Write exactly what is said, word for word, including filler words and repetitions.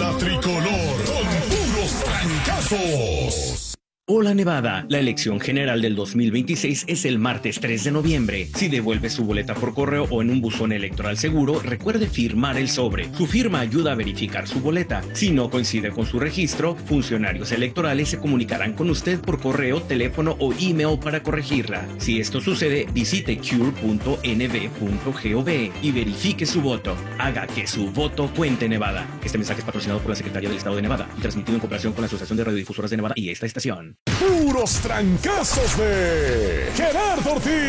La tricolor con puros trancazos. Hola Nevada, la elección general del dos mil veintiséis es el martes tres de noviembre. Si devuelve su boleta por correo o en un buzón electoral seguro, recuerde firmar el sobre. Su firma ayuda a verificar su boleta. Si no coincide con su registro, funcionarios electorales se comunicarán con usted por correo, teléfono o email para corregirla. Si esto sucede, visite cure punto n b punto gov y verifique su voto. Haga que su voto cuente, Nevada. Este mensaje es patrocinado por la Secretaría del Estado de Nevada y transmitido en cooperación con la Asociación de Radiodifusoras de Nevada y esta estación. Puros trancazos de Gerardo Ortiz.